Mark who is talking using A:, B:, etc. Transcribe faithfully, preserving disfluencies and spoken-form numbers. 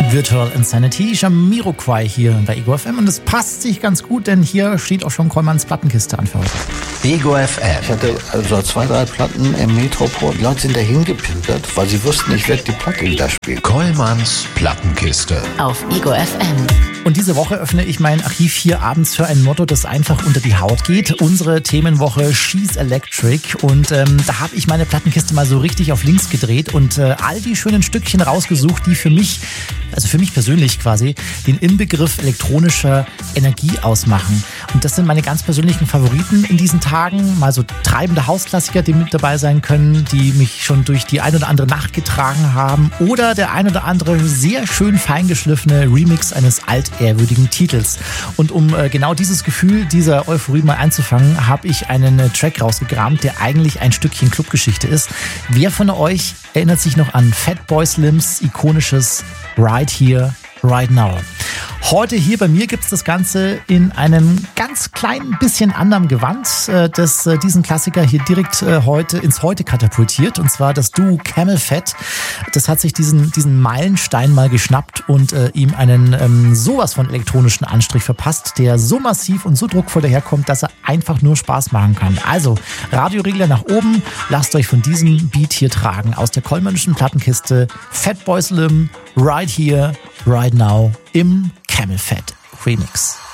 A: Virtual Insanity, Jamiroquai hier bei Ego F M und es passt sich ganz gut, denn hier steht auch schon Kollmanns Plattenkiste an für heute.
B: Ego F M.
C: Ich hatte also zwei, drei Platten im Metropol. Die Leute sind dahin gepimpert, weil sie wussten, ich werde die Platte wieder spielen.
B: Kollmanns Plattenkiste.
D: Auf Ego F M.
A: Und diese Woche öffne ich mein Archiv hier abends für ein Motto, das einfach unter die Haut geht. Unsere Themenwoche She's Electric. Und ähm, da habe ich meine Plattenkiste mal so richtig auf links gedreht und äh, all die schönen Stückchen rausgesucht, die für mich, also für mich persönlich quasi, den Inbegriff elektronischer Energie ausmachen. Und das sind meine ganz persönlichen Favoriten in diesen Tagen. Mal so treibende Hausklassiker, die mit dabei sein können, die mich schon durch die ein oder andere Nacht getragen haben. Oder der ein oder andere sehr schön feingeschliffene Remix eines altehrwürdigen Titels. Und um äh, genau dieses Gefühl dieser Euphorie mal einzufangen, habe ich einen äh, Track rausgekramt, der eigentlich ein Stückchen Clubgeschichte ist. Wer von euch erinnert sich noch an Fatboy Slims ikonisches Right Here, Right Now? Heute hier bei mir gibt's das Ganze in einem ganz kleinen bisschen anderen Gewand, das diesen Klassiker hier direkt heute ins Heute katapultiert. Und zwar das Duo Camel Fat. Das hat sich diesen, diesen Meilenstein mal geschnappt und äh, ihm einen ähm, sowas von elektronischen Anstrich verpasst, der so massiv und so druckvoll daherkommt, dass er einfach nur Spaß machen kann. Also Radioregler nach oben, lasst euch von diesem Beat hier tragen aus der Kollmannischen Plattenkiste. Fatboy Slim, Right Here, Right Now im Camel Fat Remix.